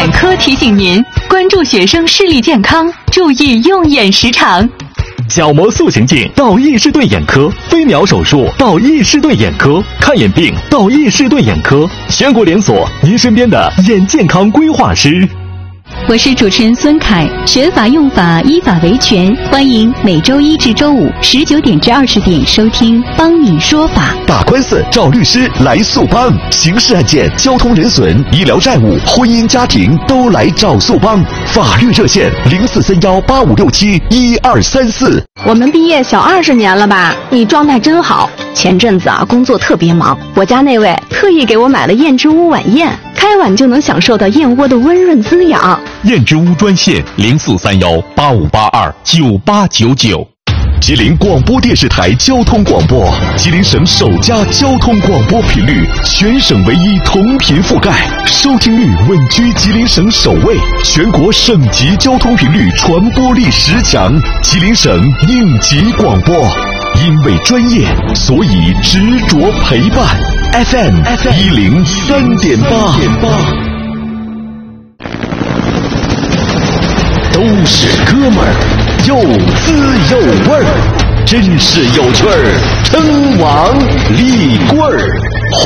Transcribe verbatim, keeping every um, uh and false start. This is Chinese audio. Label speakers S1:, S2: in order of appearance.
S1: 眼科提醒您关注学生视力健康，注意用眼时长。
S2: 角膜塑形镜到益士顿眼科，飞秒手术到益士顿眼科，看眼病到益士顿眼科，全国连锁，您身边的眼健康规划师。
S1: 我是主持人孙凯，学法用法，依法维权，欢迎每周一至周五十九点至二十点收听《帮你说法》。
S3: 打官司找律师来速帮，刑事案件、交通人损、医疗债务、婚姻家庭都来找速帮。法律热线零四三幺八五六七一二三四。
S4: 我们毕业小二十年了吧？你状态真好。前阵子啊，工作特别忙，我家那位特意给我买了燕之屋晚宴，开碗就能享受到燕窝的温润滋养。
S5: 燕之屋专线零四三幺八五八二九八九九。
S3: 吉林广播电视台交通广播，吉林省首家交通广播频率，全省唯一同频覆盖，收听率稳居吉林省首位，全国省级交通频率传播力十强，吉林省应急广播。因为专业，所以执着陪伴。F M 一零三点八，都是哥们儿，有滋有味儿，真是有趣儿，称王立棍儿。